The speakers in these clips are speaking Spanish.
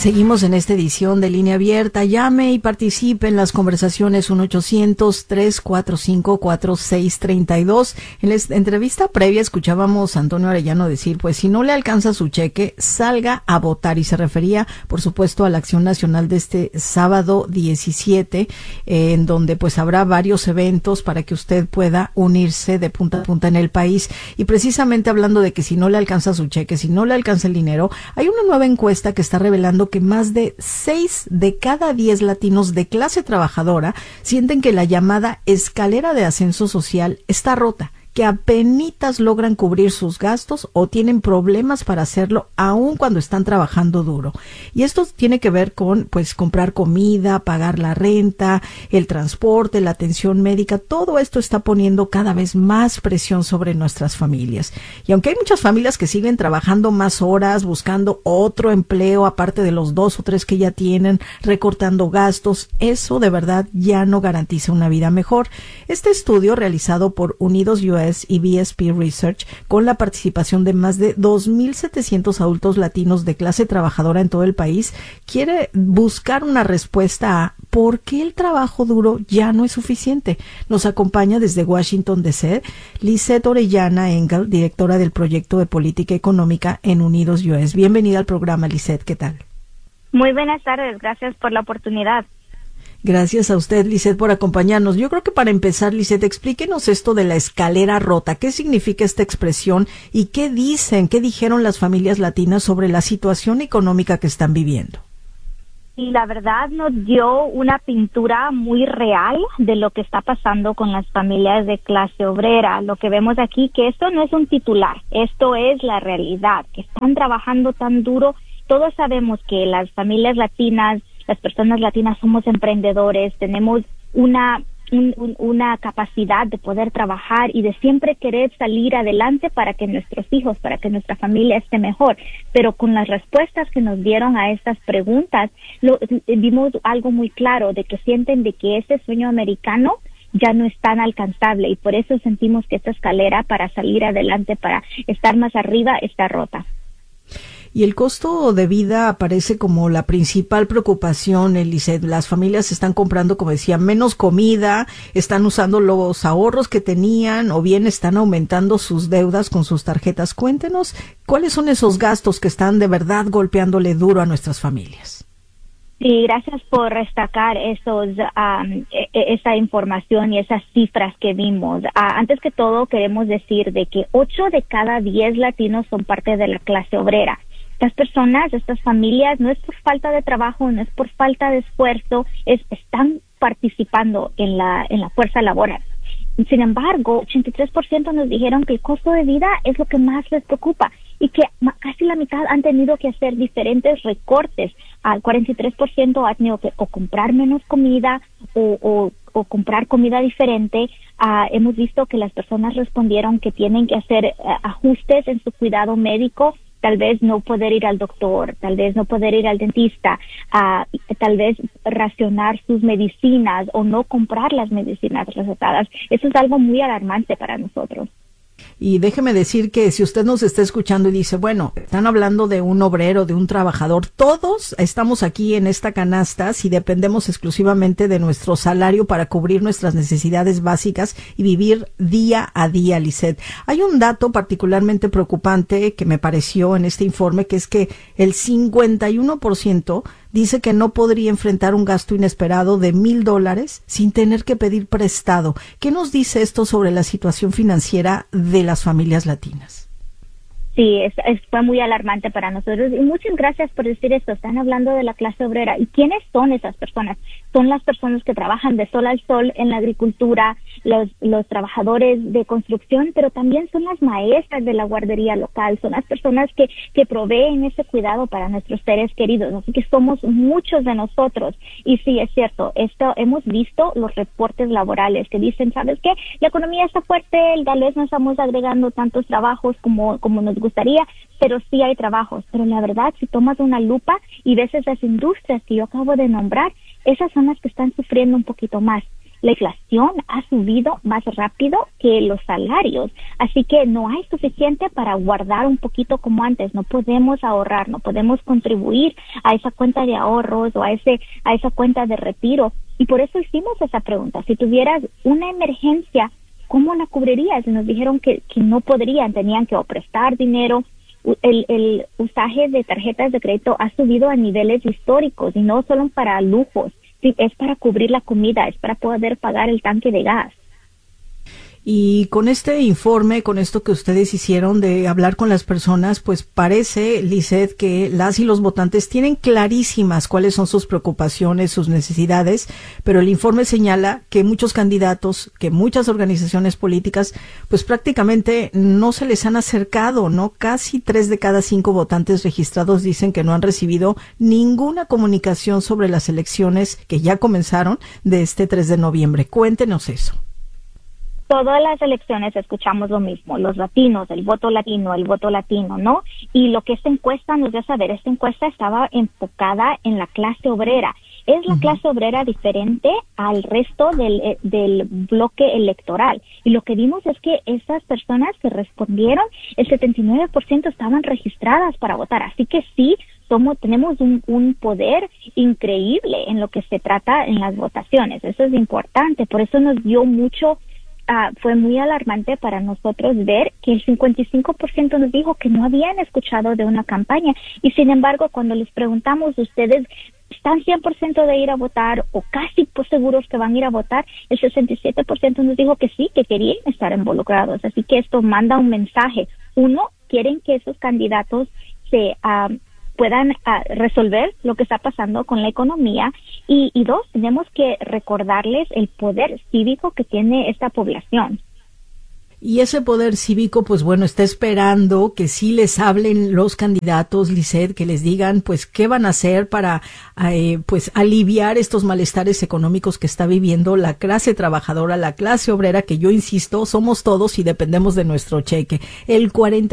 Seguimos en esta edición de Línea Abierta. Llame y participe en las conversaciones 1-800-345-4632. En la entrevista previa escuchábamos a Antonio Arellano decir, pues si no le alcanza su cheque, salga a votar. Y se refería, por supuesto, a la acción nacional de este sábado 17, en donde pues habrá varios eventos para que usted pueda unirse de punta a punta en el país. Y precisamente hablando de que si no le alcanza su cheque, si no le alcanza el dinero, hay una nueva encuesta que está revelando que más de 6 de cada 10 latinos de clase trabajadora sienten que la llamada escalera de ascenso social está rota, que apenitas logran cubrir sus gastos o tienen problemas para hacerlo aun cuando están trabajando duro. Y esto tiene que ver con, pues, comprar comida, pagar la renta, el transporte, la atención médica. Todo esto está poniendo cada vez más presión sobre nuestras familias. Y aunque hay muchas familias que siguen trabajando más horas, buscando otro empleo aparte de los 2 o 3 que ya tienen, recortando gastos, eso de verdad ya no garantiza una vida mejor. Este estudio realizado por Unidos US y BSP Research, con la participación de más de 2,700 adultos latinos de clase trabajadora en todo el país, quiere buscar una respuesta a ¿por qué el trabajo duro ya no es suficiente? Nos acompaña desde Washington, D.C., Lizeth Orellana Engel, directora del Proyecto de Política Económica en Unidos US. Bienvenida al programa, Lizeth. ¿Qué tal? Muy buenas tardes. Gracias por la oportunidad. Gracias a usted, Lizeth, por acompañarnos. Yo creo que para empezar, Lizeth, explíquenos esto de la escalera rota. ¿Qué significa esta expresión y qué dijeron las familias latinas sobre la situación económica que están viviendo? Y la verdad nos dio una pintura muy real de lo que está pasando con las familias de clase obrera. Lo que vemos aquí, que esto no es un titular, esto es la realidad, que están trabajando tan duro. Todos sabemos que las familias latinas, las personas latinas somos emprendedores, tenemos una capacidad de poder trabajar y de siempre querer salir adelante para que nuestros hijos, para que nuestra familia esté mejor. Pero con las respuestas que nos dieron a estas preguntas, vimos algo muy claro de que sienten de que ese sueño americano ya no es tan alcanzable y por eso sentimos que esta escalera para salir adelante, para estar más arriba, está rota. Y el costo de vida aparece como la principal preocupación, Lizeth. Las familias están comprando, como decía, menos comida, están usando los ahorros que tenían o bien están aumentando sus deudas con sus tarjetas. Cuéntenos, ¿cuáles son esos gastos que están de verdad golpeándole duro a nuestras familias? Sí, gracias por destacar esa información y esas cifras que vimos. Antes que todo, queremos decir de que 8 de cada 10 latinos son parte de la clase obrera. Estas personas, estas familias, no es por falta de trabajo, no es por falta de esfuerzo, están participando en la fuerza laboral. Sin embargo, 83% nos dijeron que el costo de vida es lo que más les preocupa y que casi la mitad han tenido que hacer diferentes recortes. Al 43% ha tenido que o comprar menos comida o comprar comida diferente. Hemos visto que las personas respondieron que tienen que hacer ajustes en su cuidado médico, tal vez no poder ir al doctor, tal vez no poder ir al dentista, tal vez racionar sus medicinas o no comprar las medicinas recetadas. Eso es algo muy alarmante para nosotros. Y déjeme decir que si usted nos está escuchando y dice, bueno, están hablando de un obrero, de un trabajador, todos estamos aquí en esta canasta si dependemos exclusivamente de nuestro salario para cubrir nuestras necesidades básicas y vivir día a día, Lizeth. Hay un dato particularmente preocupante que me pareció en este informe, que es que el 51% dice que no podría enfrentar un gasto inesperado de $1,000 sin tener que pedir prestado. ¿Qué nos dice esto sobre la situación financiera de las familias latinas? Sí, fue muy alarmante para nosotros y muchas gracias por decir esto. Están hablando de la clase obrera. ¿Y quiénes son esas personas? Son las personas que trabajan de sol al sol en la agricultura, los trabajadores de construcción, pero también son las maestras de la guardería local, son las personas que proveen ese cuidado para nuestros seres queridos. Así que somos muchos de nosotros. Y sí, es cierto, hemos visto los reportes laborales que dicen, ¿sabes qué? La economía está fuerte, tal vez no estamos agregando tantos trabajos como nos gustaría, pero sí hay trabajos. Pero la verdad, si tomas una lupa y ves esas industrias que yo acabo de nombrar, esas son las que están sufriendo un poquito más. la inflación ha subido más rápido que los salarios. Así que no hay suficiente para guardar un poquito como antes. No podemos ahorrar, no podemos contribuir a esa cuenta de ahorros o a esa cuenta de retiro. Y por eso hicimos esa pregunta. Si tuvieras una emergencia, ¿cómo la cubrirías? Y nos dijeron que no podrían, tenían que o prestar dinero. El usaje de tarjetas de crédito ha subido a niveles históricos y no solo para lujos, sí, es para cubrir la comida, es para poder pagar el tanque de gas. Y con este informe, con esto que ustedes hicieron de hablar con las personas, pues parece, Lizeth, que las y los votantes tienen clarísimas cuáles son sus preocupaciones, sus necesidades, pero el informe señala que muchos candidatos, que muchas organizaciones políticas, pues prácticamente no se les han acercado, ¿no? Casi 3 de cada 5 votantes registrados dicen que no han recibido ninguna comunicación sobre las elecciones que ya comenzaron de este 3 de noviembre. Cuéntenos eso. Todas las elecciones escuchamos lo mismo, los latinos, el voto latino, ¿no? Y lo que esta encuesta nos dio saber, esta encuesta estaba enfocada en la clase obrera. Es la clase obrera diferente al resto del bloque electoral. Y lo que vimos es que esas personas que respondieron, el 79% estaban registradas para votar. Así que sí, tenemos un poder increíble en lo que se trata en las votaciones. Eso es importante. Por eso nos dio mucho... fue muy alarmante para nosotros ver que el 55% nos dijo que no habían escuchado de una campaña y sin embargo cuando les preguntamos, ¿ustedes están 100% de ir a votar o casi seguros que van a ir a votar? El 67% nos dijo que sí, que querían estar involucrados. Así que esto manda un mensaje. Uno, quieren que esos candidatos se puedan resolver lo que está pasando con la economía y dos, tenemos que recordarles el poder cívico que tiene esta población. Y ese poder cívico, pues bueno, está esperando que sí les hablen los candidatos, Lizeth, que les digan, pues, qué van a hacer para, pues, aliviar estos malestares económicos que está viviendo la clase trabajadora, la clase obrera, que yo insisto, somos todos y dependemos de nuestro cheque. El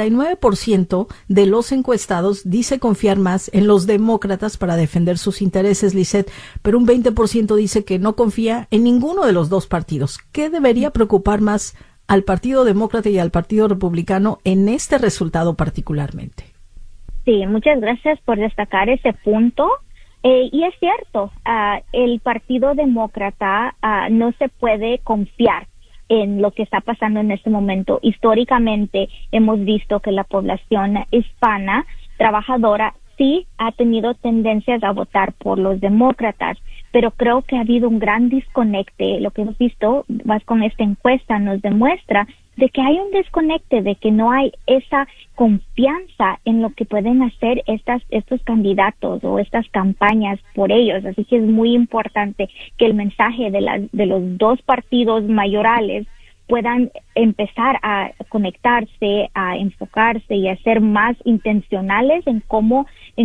49% de los encuestados dice confiar más en los demócratas para defender sus intereses, Lizeth, pero un 20% dice que no confía en ninguno de los dos partidos. ¿Qué debería preocupar más al Partido Demócrata y al Partido Republicano en este resultado particularmente? Sí, muchas gracias por destacar ese punto. Y es cierto, el Partido Demócrata no se puede confiar en lo que está pasando en este momento. Históricamente hemos visto que la población hispana trabajadora sí ha tenido tendencias a votar por los demócratas, pero creo que ha habido un gran desconecte. Lo que hemos visto más con esta encuesta nos demuestra de que hay un desconecte, de que no hay esa confianza en lo que pueden hacer estos candidatos o estas campañas por ellos. Así que es muy importante que el mensaje de los dos partidos mayorales puedan empezar a conectarse, a enfocarse y a ser más intencionales en cómo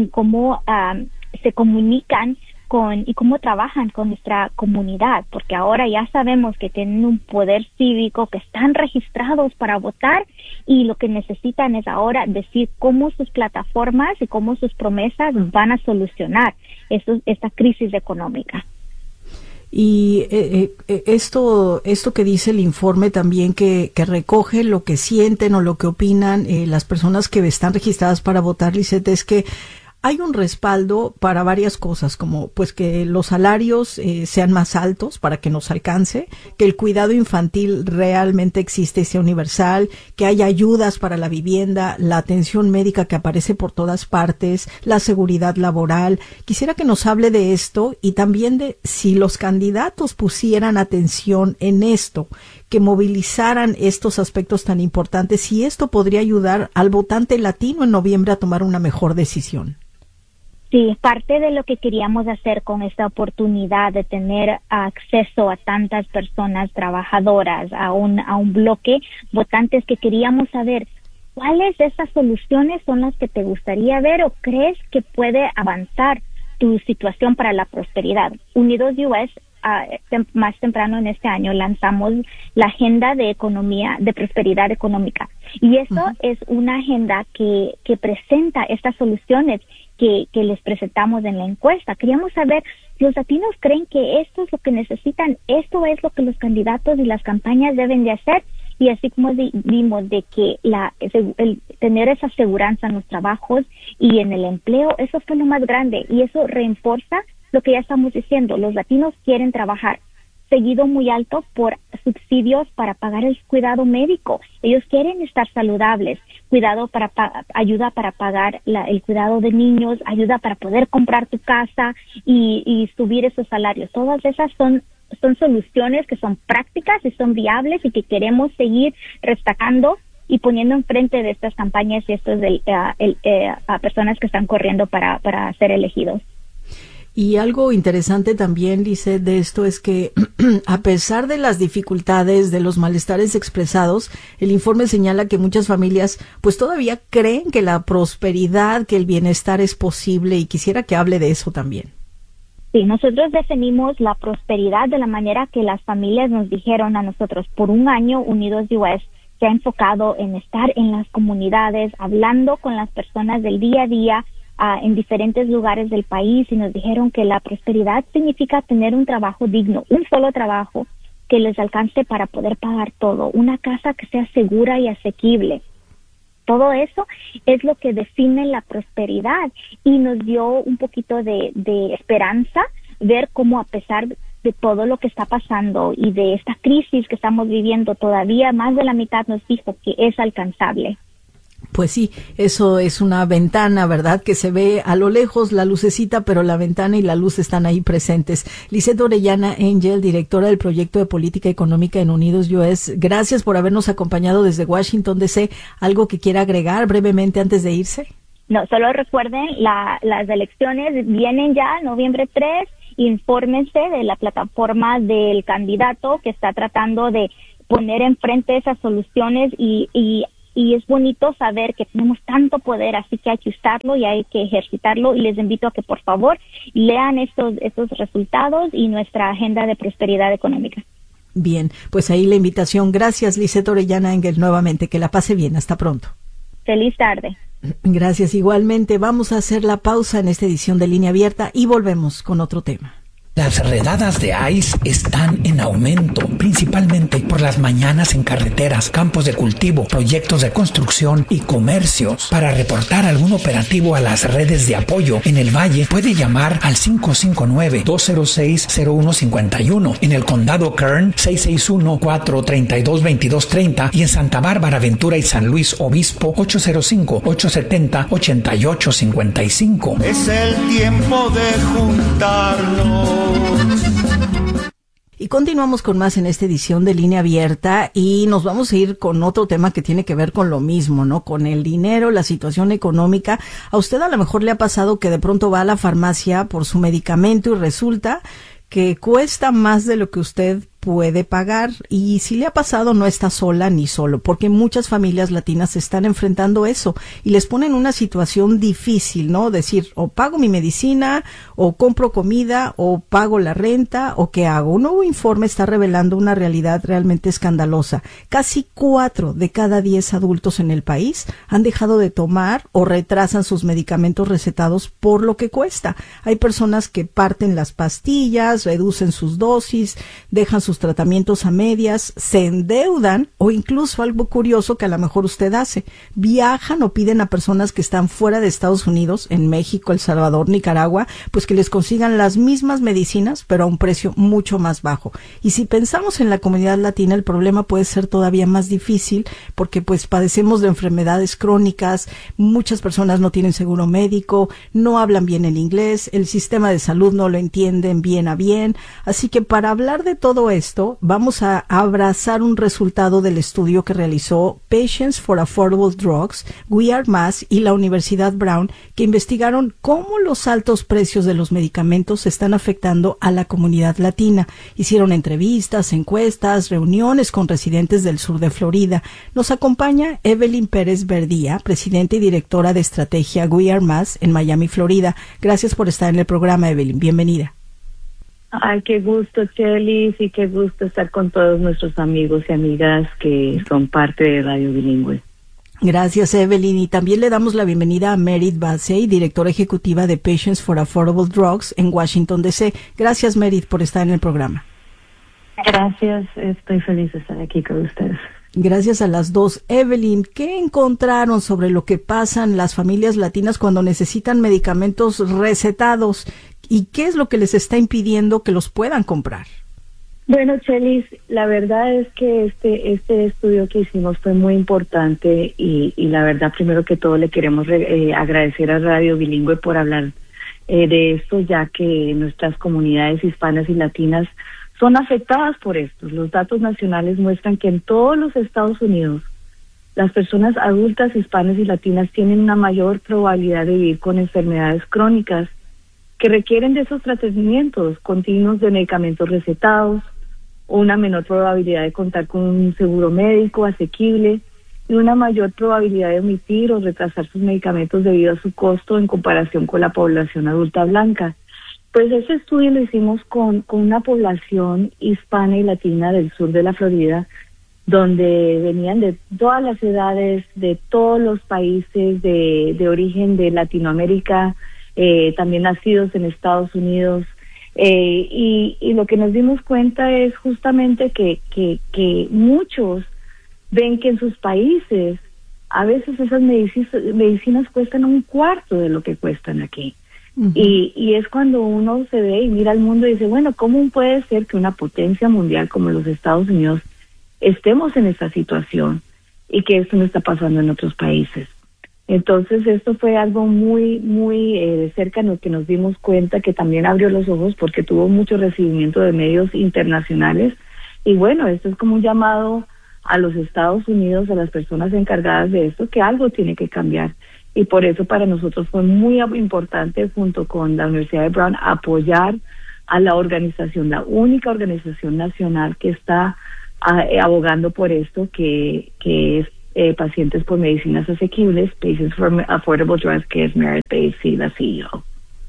se comunican y cómo trabajan con nuestra comunidad, porque ahora ya sabemos que tienen un poder cívico, que están registrados para votar y lo que necesitan es ahora decir cómo sus plataformas y cómo sus promesas van a solucionar esta crisis económica. Y esto que dice el informe también que recoge lo que sienten o lo que opinan las personas que están registradas para votar, Lizeth, es que hay un respaldo para varias cosas, como pues que los salarios sean más altos para que nos alcance, que el cuidado infantil realmente existe y sea universal, que haya ayudas para la vivienda, la atención médica que aparece por todas partes, la seguridad laboral. Quisiera que nos hable de esto y también de si los candidatos pusieran atención en esto, que movilizaran estos aspectos tan importantes, si esto podría ayudar al votante latino en noviembre a tomar una mejor decisión. Sí, parte de lo que queríamos hacer con esta oportunidad de tener acceso a tantas personas trabajadoras, a un bloque votantes, que queríamos saber cuáles de esas soluciones son las que te gustaría ver o crees que puede avanzar tu situación para la prosperidad. Unidos US más temprano en este año lanzamos la agenda de prosperidad económica. Y eso es una agenda que presenta estas soluciones que les presentamos en la encuesta. Queríamos saber, ¿los latinos creen que esto es lo que necesitan? ¿Esto es lo que los candidatos y las campañas deben de hacer? Y así como vimos de que el tener esa seguridad en los trabajos y en el empleo, eso fue lo más grande. Y eso refuerza lo que ya estamos diciendo. Los latinos quieren trabajar, seguido muy alto por subsidios para pagar el cuidado médico. Ellos quieren estar saludables, ayuda para pagar el cuidado de niños, ayuda para poder comprar tu casa y subir esos salarios. Todas esas son soluciones que son prácticas y son viables y que queremos seguir destacando y poniendo enfrente de estas campañas y estos a personas que están corriendo para ser elegidos. Y algo interesante también, Lisette, de esto es que a pesar de las dificultades, de los malestares expresados, el informe señala que muchas familias pues todavía creen que la prosperidad, que el bienestar es posible, y quisiera que hable de eso también. Sí, nosotros definimos la prosperidad de la manera que las familias nos dijeron a nosotros. Por un año, Unidos US se ha enfocado en estar en las comunidades, hablando con las personas del día a día, en diferentes lugares del país, y nos dijeron que la prosperidad significa tener un trabajo digno, un solo trabajo que les alcance para poder pagar todo, una casa que sea segura y asequible. Todo eso es lo que define la prosperidad y nos dio un poquito de esperanza ver cómo, a pesar de todo lo que está pasando y de esta crisis que estamos viviendo, todavía más de la mitad nos dijo que es alcanzable. Pues sí, eso es una ventana, ¿verdad? Que se ve a lo lejos la lucecita, pero la ventana y la luz están ahí presentes. Lisette Orellana Engel, directora del proyecto de política económica en Unidos US, gracias por habernos acompañado desde Washington DC. ¿Algo que quiera agregar brevemente antes de irse? No, solo recuerden, las elecciones vienen ya, noviembre 3, infórmense de la plataforma del candidato que está tratando de poner enfrente esas soluciones y es bonito saber que tenemos tanto poder, así que hay que usarlo y hay que ejercitarlo, y les invito a que por favor lean estos resultados y nuestra agenda de prosperidad económica. Bien, pues ahí la invitación. Gracias, Lisette Orellana Engel, nuevamente. Que la pase bien. Hasta pronto. Feliz tarde. Gracias, igualmente. Vamos a hacer la pausa en esta edición de Línea Abierta y volvemos con otro tema. Las redadas de ICE están en aumento, principalmente por las mañanas en carreteras, campos de cultivo, proyectos de construcción y comercios. Para reportar algún operativo a las redes de apoyo en el Valle, puede llamar al 559-206-0151, en el condado Kern 661-432-2230 y en Santa Bárbara, Ventura y San Luis Obispo 805-870-8855. Es el tiempo de juntarnos. Y continuamos con más en esta edición de Línea Abierta y nos vamos a ir con otro tema que tiene que ver con lo mismo, ¿no? Con el dinero, la situación económica. A usted a lo mejor le ha pasado que de pronto va a la farmacia por su medicamento y resulta que cuesta más de lo que usted puede pagar, y si le ha pasado no está sola ni solo, porque muchas familias latinas están enfrentando eso y les ponen una situación difícil, ¿no? Decir, o pago mi medicina, o compro comida, o pago la renta, o qué hago. Un nuevo informe está revelando una realidad realmente escandalosa. Casi 4 de cada 10 adultos en el país han dejado de tomar o retrasan sus medicamentos recetados por lo que cuesta. Hay personas que parten las pastillas, reducen sus dosis, dejan sus tratamientos a medias, se endeudan, o incluso algo curioso que a lo mejor usted hace, viajan o piden a personas que están fuera de Estados Unidos, en México, El Salvador, Nicaragua, pues que les consigan las mismas medicinas pero a un precio mucho más bajo. Y si pensamos en la comunidad latina, el problema puede ser todavía más difícil porque pues padecemos de enfermedades crónicas, muchas personas no tienen seguro médico, no hablan bien el inglés, el sistema de salud no lo entienden bien a bien. Así que para hablar de todo esto, vamos a abrazar un resultado del estudio que realizó Patients for Affordable Drugs, We Are Mass y la Universidad Brown, que investigaron cómo los altos precios de los medicamentos están afectando a la comunidad latina. Hicieron entrevistas, encuestas, reuniones con residentes del sur de Florida. Nos acompaña Evelyn Pérez Verdía, presidenta y directora de estrategia We Are Mass en Miami, Florida. Gracias por estar en el programa, Evelyn. Bienvenida. Ay, qué gusto, Chelis, y qué gusto estar con todos nuestros amigos y amigas que son parte de Radio Bilingüe. Gracias, Evelyn. Y también le damos la bienvenida a Merit Bassey, directora ejecutiva de Patients for Affordable Drugs en Washington, D.C. Gracias, Merit, por estar en el programa. Gracias, estoy feliz de estar aquí con ustedes. Gracias a las dos. Evelyn, ¿qué encontraron sobre lo que pasan las familias latinas cuando necesitan medicamentos recetados? ¿Y qué es lo que les está impidiendo que los puedan comprar? Bueno, Chelis, la verdad es que este estudio que hicimos fue muy importante y la verdad, primero que todo, le queremos agradecer a Radio Bilingüe por hablar de esto, ya que nuestras comunidades hispanas y latinas son afectadas por esto. Los datos nacionales muestran que en todos los Estados Unidos, las personas adultas hispanas y latinas tienen una mayor probabilidad de vivir con enfermedades crónicas que requieren de esos tratamientos continuos de medicamentos recetados, o una menor probabilidad de contar con un seguro médico asequible y una mayor probabilidad de omitir o retrasar sus medicamentos debido a su costo en comparación con la población adulta blanca. Pues ese estudio lo hicimos con una población hispana y latina del sur de la Florida, donde venían de todas las edades, de todos los países de origen de Latinoamérica, también nacidos en Estados Unidos, y lo que nos dimos cuenta es justamente que muchos ven que en sus países a veces esas medicinas cuestan un cuarto de lo que cuestan aquí. Uh-huh. Y es cuando uno se ve y mira al mundo y dice, bueno, ¿cómo puede ser que una potencia mundial como los Estados Unidos estemos en esta situación y que esto no está pasando en otros países? Entonces esto fue algo muy de cerca en lo que nos dimos cuenta, que también abrió los ojos porque tuvo mucho recibimiento de medios internacionales. Y bueno, esto es como un llamado a los Estados Unidos, a las personas encargadas de esto, que algo tiene que cambiar. Y por eso para nosotros fue muy importante, junto con la Universidad de Brown, apoyar a la organización, la única organización nacional que está abogando por esto, que es Pacientes por Medicinas Asequibles, Patients for Affordable Drugs, que es Merit Bassey, la CEO.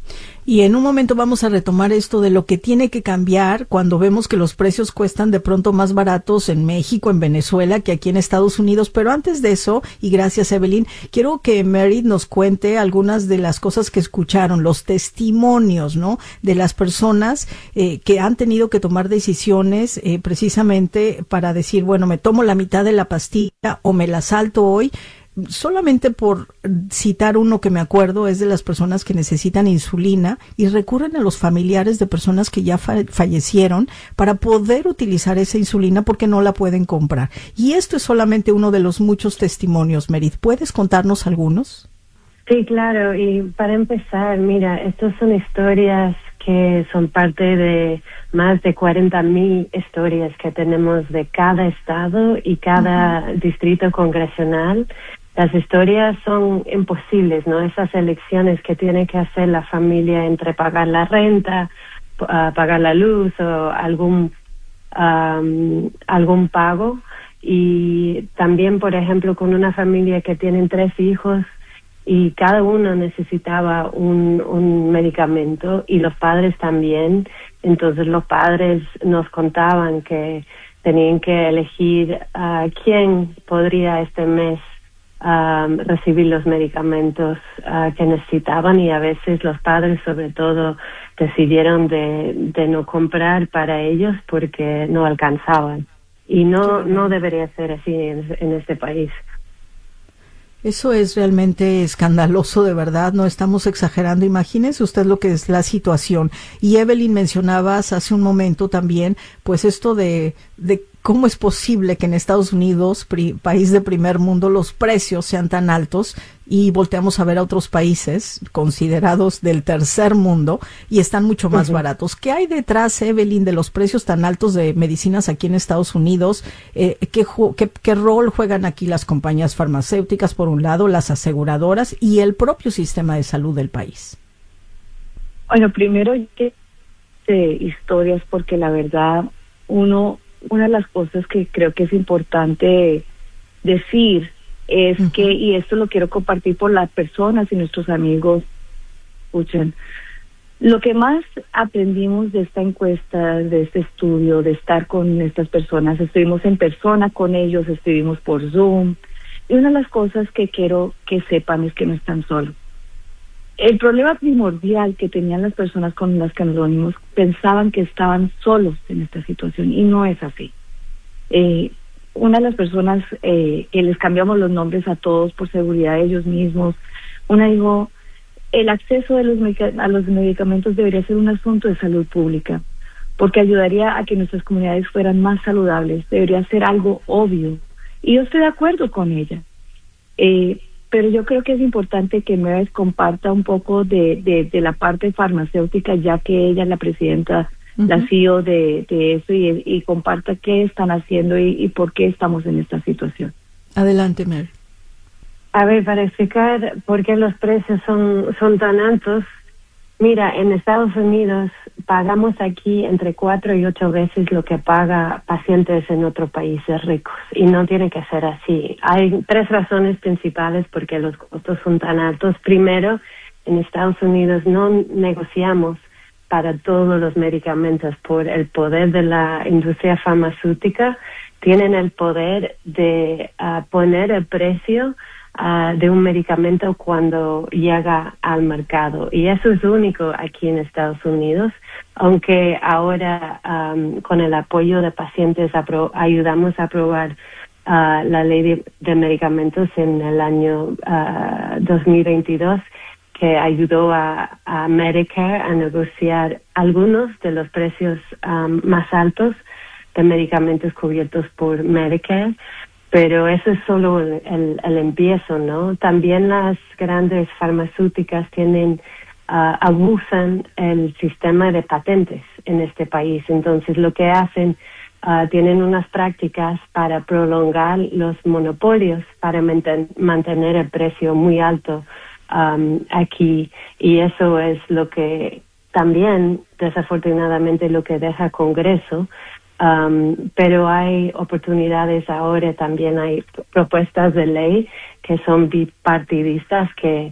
Y en un momento vamos a retomar esto de lo que tiene que cambiar cuando vemos que los precios cuestan de pronto más baratos en México, en Venezuela, que aquí en Estados Unidos. Pero antes de eso, y gracias, Evelyn, quiero que Merit nos cuente algunas de las cosas que escucharon, los testimonios, ¿no?, de las personas que han tenido que tomar decisiones precisamente para decir, bueno, me tomo la mitad de la pastilla o me la salto hoy. Solamente por citar uno que me acuerdo, es de las personas que necesitan insulina y recurren a los familiares de personas que ya fallecieron para poder utilizar esa insulina porque no la pueden comprar. Y esto es solamente uno de los muchos testimonios. Merit, ¿puedes contarnos algunos? Sí, claro. Y para empezar, mira, estas son historias que son parte de más de 40,000 historias que tenemos de cada estado y cada distrito congresional. Las historias son imposibles, ¿no? Esas elecciones que tiene que hacer la familia entre pagar la renta, pagar la luz o algún pago. Y también, por ejemplo, con una familia que tienen 3 hijos y cada uno necesitaba un medicamento y los padres también. Entonces los padres nos contaban que tenían que elegir quién podría este mes recibir los medicamentos que necesitaban, y a veces los padres sobre todo decidieron de no comprar para ellos porque no alcanzaban, y no debería ser así en este país. Eso es realmente escandaloso, de verdad, no estamos exagerando. Imagínese usted lo que es la situación. Y Evelyn, mencionabas hace un momento también, pues esto de cómo es posible que en Estados Unidos, país de primer mundo, los precios sean tan altos, y volteamos a ver a otros países considerados del tercer mundo y están mucho más baratos. ¿Qué hay detrás, Evelyn, de los precios tan altos de medicinas aquí en Estados Unidos? ¿Qué rol juegan aquí las compañías farmacéuticas, por un lado, las aseguradoras y el propio sistema de salud del país? Bueno, primero historias, porque la verdad, una de las cosas que creo que es importante decir es que, y esto lo quiero compartir por las personas y nuestros amigos, escuchen, Lo que más aprendimos de esta encuesta, de este estudio, de estar con estas personas, estuvimos en persona con ellos, estuvimos por Zoom, y una de las cosas que quiero que sepan es que no están solos. El problema primordial que tenían las personas con las que nos reunimos, pensaban que estaban solos en esta situación, y no es así. Una de las personas que les cambiamos los nombres a todos por seguridad de ellos mismos, una dijo, el acceso a los medicamentos debería ser un asunto de salud pública, porque ayudaría a que nuestras comunidades fueran más saludables, debería ser algo obvio. Y yo estoy de acuerdo con ella. Pero yo creo que es importante que Meredith comparta un poco de la parte farmacéutica, ya que ella es la presidenta, la CEO de eso, y comparta qué están haciendo y por qué estamos en esta situación. Adelante, Meredith. A ver, para explicar por qué los precios son tan altos, mira, en Estados Unidos pagamos aquí entre 4 y 8 veces lo que paga pacientes en otros países ricos, y no tiene que ser así. Hay 3 razones principales por qué los costos son tan altos. Primero, en Estados Unidos no negociamos para todos los medicamentos por el poder de la industria farmacéutica. Tienen el poder de poner el precio de un medicamento cuando llega al mercado, y eso es único aquí en Estados Unidos, aunque ahora con el apoyo de pacientes ayudamos a aprobar la ley de medicamentos en el año 2022, que ayudó a Medicare a negociar algunos de los precios más altos de medicamentos cubiertos por Medicare. Pero eso es solo el empiezo, ¿no? También las grandes farmacéuticas abusan el sistema de patentes en este país. Entonces, lo que hacen, tienen unas prácticas para prolongar los monopolios, para mantener el precio muy alto aquí. Y eso es lo que también, desafortunadamente, lo que deja Congreso. Pero hay oportunidades ahora, también hay propuestas de ley que son bipartidistas que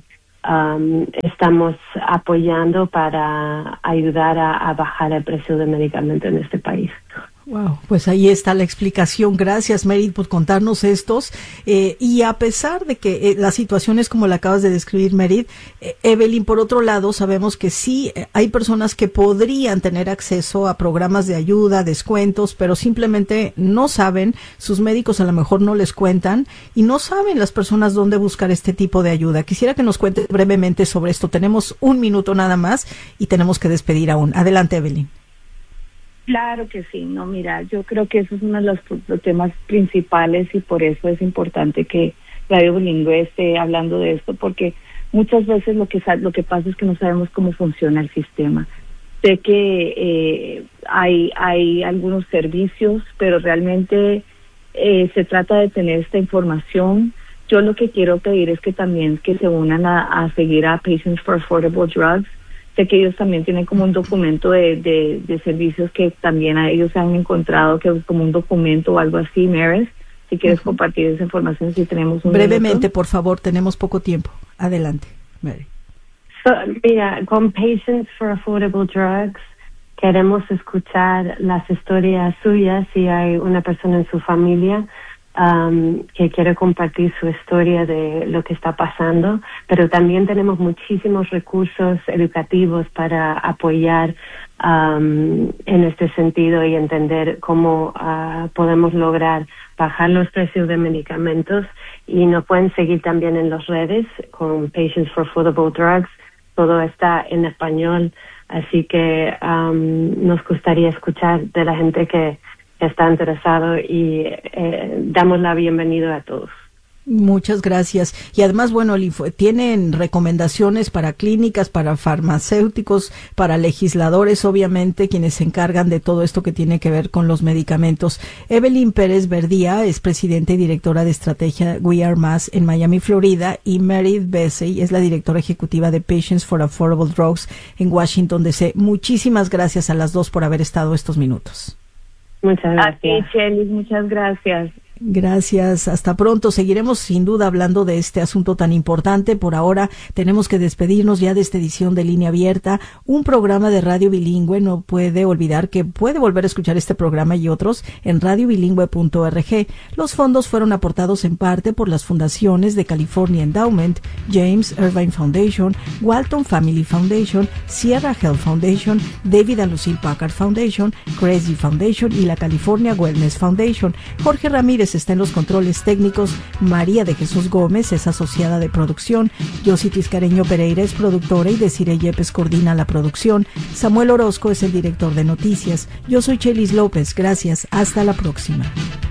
estamos apoyando para ayudar a bajar el precio de medicamentos en este país. Wow, pues ahí está la explicación. Gracias, Meredith, por contarnos estos. Y a pesar de que la situación es como la acabas de describir, Meredith, Evelyn, por otro lado, sabemos que sí hay personas que podrían tener acceso a programas de ayuda, descuentos, pero simplemente no saben, sus médicos a lo mejor no les cuentan y no saben las personas dónde buscar este tipo de ayuda. Quisiera que nos cuentes brevemente sobre esto. Tenemos 1 minuto nada más y tenemos que despedir aún. Adelante, Evelyn. Claro que sí, no, mira, yo creo que eso es uno de los temas principales, y por eso es importante que Radio Bilingüe esté hablando de esto, porque muchas veces lo que pasa es que no sabemos cómo funciona el sistema. Sé que hay algunos servicios, pero realmente se trata de tener esta información. Yo lo que quiero pedir es que también que se unan a seguir a Patients for Affordable Drugs. Sé que ellos también tienen como un documento de servicios que también a ellos se han encontrado, que es como un documento o algo así. Meredith, si quieres compartir esa información, si tenemos un brevemente, minuto. por favor, tenemos poco tiempo. Adelante, Meredith. Mira, con Patients for Affordable Drugs queremos escuchar las historias suyas. Si hay una persona en su familia que quiere compartir su historia de lo que está pasando, pero también tenemos muchísimos recursos educativos para apoyar en este sentido y entender cómo podemos lograr bajar los precios de medicamentos. Y nos pueden seguir también en las redes con Patients for Affordable Drugs. Todo está en español, así que nos gustaría escuchar de la gente que está interesado, y damos la bienvenida a todos. Muchas gracias. Y además, bueno, tienen recomendaciones para clínicas, para farmacéuticos, para legisladores, obviamente, quienes se encargan de todo esto que tiene que ver con los medicamentos. Evelyn Pérez Verdía es presidenta y directora de estrategia We Are Mass en Miami, Florida, y Meredith Besey es la directora ejecutiva de Patients for Affordable Drugs en Washington, D.C. Muchísimas gracias a las dos por haber estado estos minutos. Muchas gracias. A ti, Chelis, muchas gracias. Gracias, hasta pronto. Seguiremos sin duda hablando de este asunto tan importante. Por ahora tenemos que despedirnos ya de esta edición de Línea Abierta, un programa de radio bilingüe. No puede olvidar que puede volver a escuchar este programa y otros en radiobilingüe.org. Los fondos fueron aportados en parte por las fundaciones de California Endowment, James Irvine Foundation, Walton Family Foundation, Sierra Health Foundation, David and Lucille Packard Foundation, Crazy Foundation y la California Wellness Foundation. Jorge Ramírez está en los controles técnicos, María de Jesús Gómez es asociada de producción, Yossi Tiscareño Pereira es productora y Desiree Yepes coordina la producción, Samuel Orozco es el director de noticias. Yo soy Chelis López, gracias, hasta la próxima.